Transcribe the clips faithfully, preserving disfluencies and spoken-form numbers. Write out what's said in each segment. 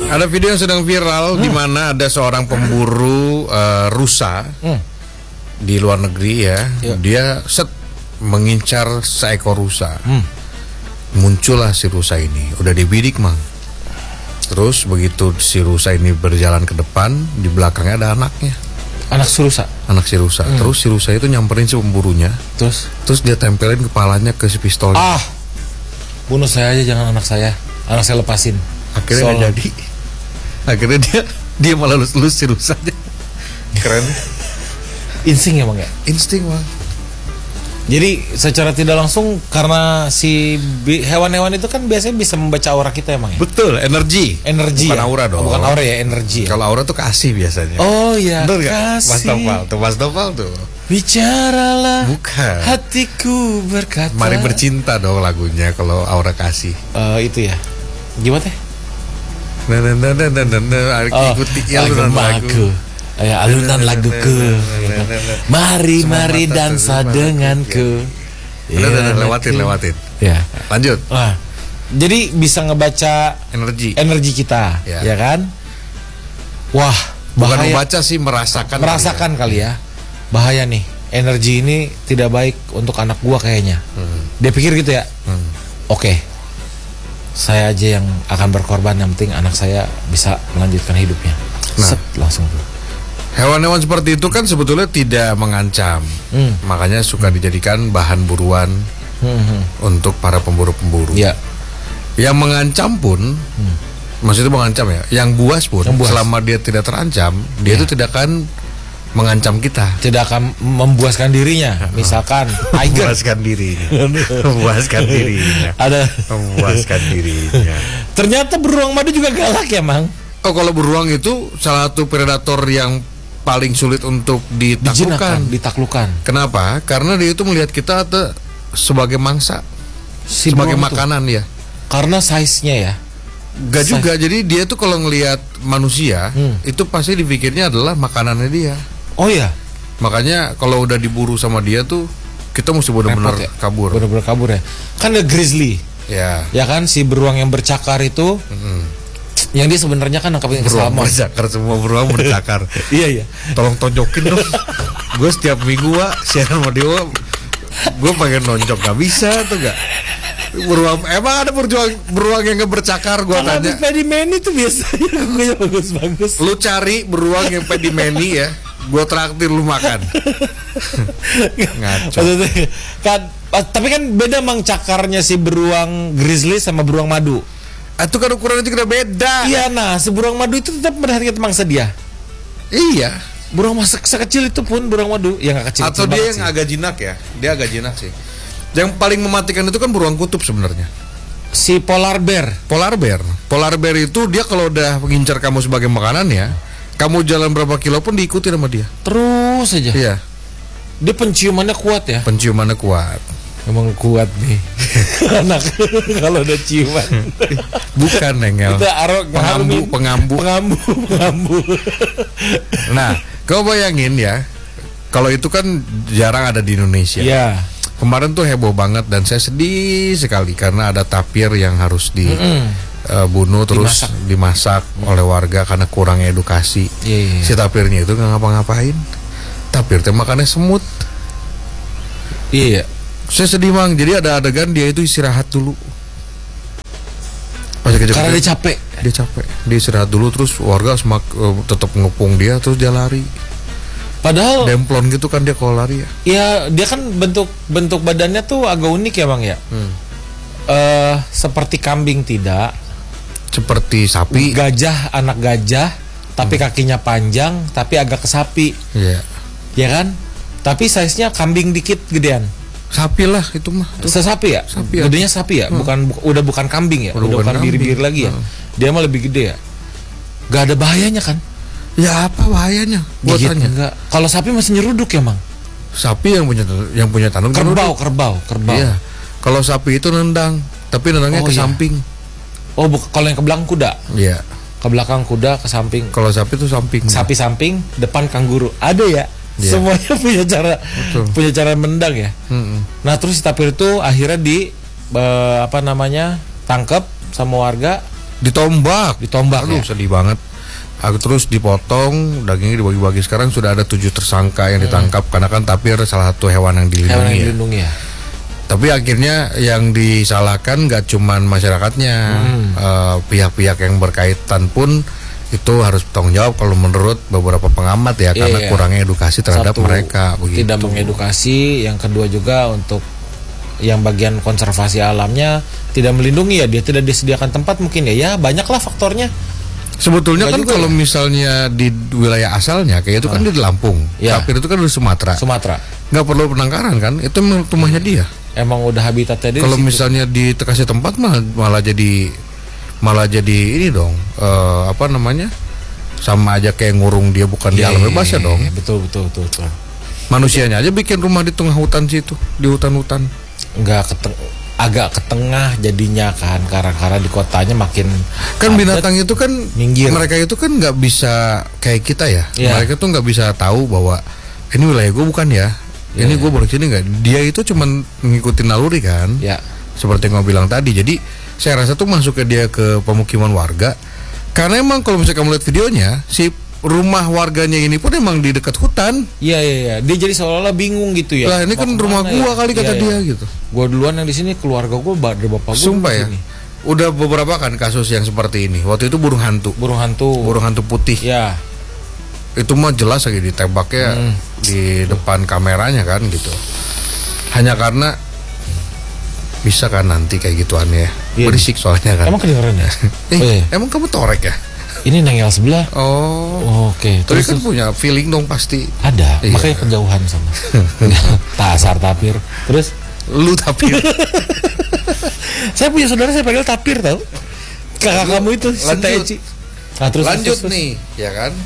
Ada video yang sedang viral hmm. di mana ada seorang pemburu uh, rusa hmm. di luar negeri ya. ya. Dia set mengincar seekor rusa. Hmm. Muncullah si rusa ini, udah dibidik mang. Terus begitu si rusa ini berjalan ke depan, di belakangnya ada anaknya. Anak si rusa? Anak si rusa. Hmm. Terus si rusa itu nyamperin si pemburunya. Terus? Terus dia tempelin kepalanya ke si pistol. Ah, bunuh saya aja, jangan anak saya. Anak saya lepasin. Akhirnya gak jadi. Akhirnya dia dia malah lulus si rusanya. Keren. Insting ya bang ya? Insting bang. Jadi secara tidak langsung karena si hewan-hewan itu kan biasanya bisa membaca aura kita emang ya? Betul, energi. Energi bukan ya? aura dong. Oh, bukan aura ya, energi ya? Kalau aura tuh kasih biasanya. Oh iya, betul kasih. Mas Topal tuh, Mas Topal tuh. Bicaralah. Bukan. Hatiku berkata. Mari bercinta dong lagunya kalau aura kasih. Uh, itu ya. Gimana teh? Nah, nah, nah, nah, nah, nah, oh, ikuti alunan lagu. Ya, alunan laguku. Mari mari dansa denganku. Udah, udah, lewatin, lewatin. Ya. Lanjut. Nah, jadi bisa ngebaca energi, energi kita, ya, ya kan? Wah, bukan membaca sih, merasakan. Merasakan kali ya. Bahaya nih. Energi ini tidak baik untuk anak gua kayaknya. Hmm. Dia pikir gitu ya. Hmm. Oke. Okay. Saya aja yang akan berkorban, yang penting anak saya bisa melanjutkan hidupnya. Nah, set, langsung tuh. Hewan-hewan seperti itu kan sebetulnya tidak mengancam, hmm. makanya suka dijadikan bahan buruan hmm. untuk para pemburu-pemburu. Ya. Yang mengancam pun, hmm. maksudnya mengancam ya, yang buas pun, yang buas. Selama dia tidak terancam, dia itu ya. tidak akan mengancam kita, tidak akan membuaskan dirinya. Misalkan tiger, membuaskan dirinya, membuaskan dirinya, ada membuaskan dirinya. Ternyata beruang madu juga galak ya, Mang. Oh, kalau beruang itu salah satu predator yang paling sulit untuk ditaklukkan. Ditaklukkan. Kenapa? Karena dia itu melihat kita te, sebagai mangsa, si sebagai makanan itu. Ya. Karena size-nya ya. Gak size. Juga. Jadi dia tuh kalau ngelihat manusia, hmm. itu pasti dipikirnya adalah makanannya dia. Oh ya. Makanya kalau udah diburu sama dia tuh, kita mesti benar-benar ya? kabur. Benar-benar kabur ya. Kan ada grizzly. Ya. Ya kan si beruang yang bercakar itu. Hmm. Yang dia sebenarnya kan nangkapin beruang bercakar, semua beruang bercakar. Iya iya. Tolong tonjokin dong. Gue setiap minggu wa siaran sama dia, gue pengen nonjok, gak bisa tuh gak. Beruang, emang ada beruang beruang yang gak bercakar? Gue tanya. Pedimeni tuh biasanya kukunya bagus-bagus. Lu cari beruang yang pedimeni ya, gue traktir lu makan. Ngaco. Kan, tapi kan beda mang cakarnya si beruang grizzly sama beruang madu. Itu kan ukurannya juga beda. Iya, nah, si beruang madu itu tetap memperhatikan mangsa dia. Iya. Beruang masa sekecil itu pun beruang madu yang agak kecil. Atau dia yang sih. agak jinak ya. Dia agak jinak sih. Yang paling mematikan itu kan beruang kutub sebenarnya. Si polar bear. Polar bear. Polar bear itu dia kalau udah mengincar kamu sebagai makanan ya, kamu jalan berapa kilo pun diikuti sama dia. Terus aja. Iya. Dia penciumannya kuat ya. Penciumannya kuat. Emang kuat nih anak kalau udah ciuman. Bukan nengel. Pengambu, pengambu, pengambu, pengambu. Nah, kau bayangin ya, kalau itu kan jarang ada di Indonesia. Ya. Kemarin tuh heboh banget dan saya sedih sekali karena ada tapir yang harus dibunuh mm-hmm. uh, terus dimasak, dimasak mm. oleh warga karena kurang edukasi. Yeah, yeah. Si tapirnya itu nggak ngapa-ngapain. Tapir teh makannya semut. Iya. Yeah. Saya sedih mang, jadi ada adegan dia itu istirahat dulu. Karena dia capek. Dia capek. Dia istirahat dulu terus warga semak uh, tetap ngepung dia terus dia lari. Padahal demplon gitu kan dia kalau lari ya. Ya dia kan bentuk bentuk badannya tuh agak unik ya bang ya. Hmm. Uh, seperti kambing tidak. Seperti sapi. Gajah, anak gajah, tapi hmm. kakinya panjang, tapi agak ke sapi. Iya. Ya kan? Tapi size-nya kambing dikit gedean. Sapi lah itu mah. Sesapi ya? Sapi ya. Gedenya sapi ya? Hmm. Bukan bu- udah bukan kambing ya? Udah, udah bukan biri-biri lagi ya? Hmm. Dia mah lebih gede ya? Gak ada bahayanya kan? Ya apa bahayanya? Gua tanya. Enggak. Kalau sapi masih nyeruduk ya, Mang? Sapi yang punya yang punya tanduk kerbau, kerbau, kerbau. Iya. Kalau sapi itu nendang, tapi nendangnya oh, ke iya. samping. Oh, bu- kalau yang ke belakang kuda? Iya. Ke belakang kuda, ke samping. Kalau sapi itu samping. Sapi ya. Samping, depan kanguru. Ada ya? Yeah. Semuanya punya cara Betul. punya cara mendang ya. Mm-hmm. Nah terus si tapir itu akhirnya di uh, apa namanya tangkap sama warga, Ditombak. Ditombak. Aduh, ya? sedih banget. Aku terus dipotong, dagingnya dibagi-bagi. Sekarang sudah ada tujuh tersangka yang ditangkap hmm. karena kan tapir salah satu hewan yang dilindungi. Hewan yang ya. dilindungi ya. Tapi akhirnya yang disalahkan nggak cuman masyarakatnya, hmm. uh, pihak-pihak yang berkaitan pun itu harus bertanggung jawab kalau menurut beberapa pengamat ya, karena iya. kurangnya edukasi terhadap Satu, mereka. Begitu. Tidak mengedukasi. Yang kedua juga untuk yang bagian konservasi alamnya tidak melindungi ya, dia tidak disediakan tempat mungkin ya. Ya banyaklah faktornya. Sebetulnya Enggak kan kalau ya? Misalnya di wilayah asalnya kayak itu ah. kan di Lampung, ya. Tapir itu kan di Sumatera. Sumatera. Nggak perlu penangkaran kan? Itu rumahnya dia. Emang udah habitatnya dia. Kalau misalnya dikasih tempat malah malah jadi malah jadi ini dong, uh, apa namanya? Sama aja kayak ngurung dia bukan yeah, di alam bebas ya dong. Betul betul betul. betul. Manusianya aja bikin rumah di tengah hutan situ, di hutan-hutan. Enggak keteng agak ke tengah jadinya kan, karena-karena di kotanya makin kan binatang itu kan minggir. Mereka itu kan nggak bisa kayak kita ya. Yeah. Mereka tuh nggak bisa tahu bahwa ini wilayah gue bukan ya. Yeah, ini gue boleh sini nggak? Dia itu cuman mengikuti naluri kan. Yeah. Seperti yang gue bilang tadi. Jadi saya rasa tuh masuk ke dia ke pemukiman warga. Karena emang kalau misalnya kamu lihat videonya, si rumah warganya ini pun emang di dekat hutan. Iya iya iya. Dia jadi seolah-olah bingung gitu ya. Lah ini kan rumah gua ya? Kali kata ya, dia ya. Gitu. Gua duluan yang di sini, keluarga gua ada bapak gua. Sumpah ya. Sini. Udah beberapa kan kasus yang seperti ini. Waktu itu burung hantu. Burung hantu. Burung hantu putih. Ya. Itu mah jelas lagi ditembaknya hmm. di depan kameranya kan gitu. Hanya karena bisa kan nanti kayak gituannya. Iya. Berisik soalnya kan. Emang kedengeran ya? eh, oh, iya. Emang kamu torek ya? Ini nengel sebelah. Oh, oh oke. Okay. Terus kan punya feeling dong pasti. Ada, iya. Makanya kejauhan sama. Tasar tapir. Terus lu tapir. Saya punya saudara saya panggil tapir tahu. Kakak kamu itu lanjut. Nah, terus lanjut terus, nih, terus. Ya kan?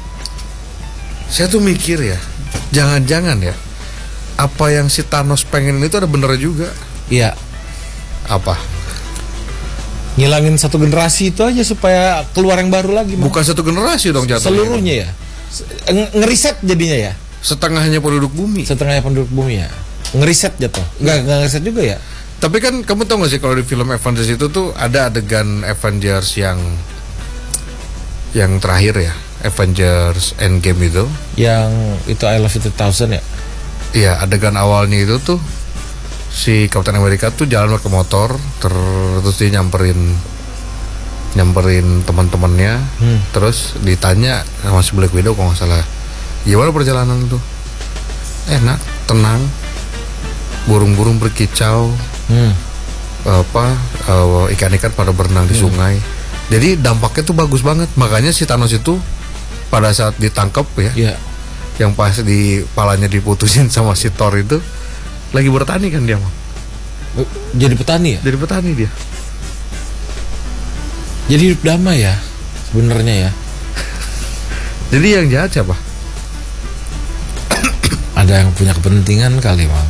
Saya tuh mikir ya, jangan-jangan ya, apa yang si Thanos pengen itu ada bener juga. Iya. Apa? Ngilangin satu generasi itu aja supaya keluar yang baru lagi. Bukan satu generasi dong jatuhnya. Seluruhnya ya. Ngeriset jadinya ya. Setengahnya penduduk bumi. Setengahnya penduduk bumi ya. Ngeriset jatuh. Enggak enggak ngeriset juga ya. Tapi kan kamu tahu gak sih kalau di film Avengers itu tuh ada adegan Avengers yang yang terakhir ya, Avengers Endgame itu. Yang itu I Love You two thousand ya. Iya, adegan awalnya itu tuh si Captain America tuh jalan pakai motor, ter- terus dia nyamperin nyamperin teman-temannya, hmm. terus ditanya sama si Black Widow kalau nggak salah, gimana perjalanan itu? Enak, tenang, burung-burung berkicau, hmm. apa uh, ikan-ikan pada berenang di hmm. sungai. Jadi dampaknya tuh bagus banget. Makanya si Thanos itu pada saat ditangkap ya, yeah. yang pas di palanya diputusin sama si Thor itu. Lagi bertani kan dia mah. Jadi petani ya? Jadi petani dia. Jadi hidup damai ya sebenarnya ya. Jadi yang jahat siapa? Ada yang punya kepentingan kali Bang.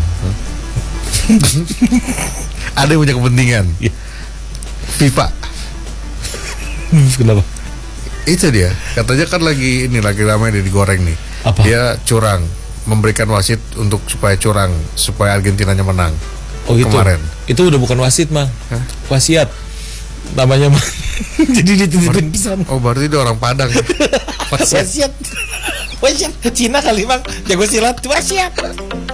Ada yang punya kepentingan. FIFA. Kenapa? Itu dia. Katanya kan lagi ini lagi ramai dia digoreng nih. Apa? Dia curang. Memberikan wasit untuk supaya curang supaya Argentinanya menang. Oh gitu. Kemarin. Itu udah bukan wasit Mang. Hah? Wasiat namanya Mang. Jadi dititipin pesan. Oh berarti dia orang Padang. Wasiat. Wasiat. Cina kali Mang. Jago silat wasiat.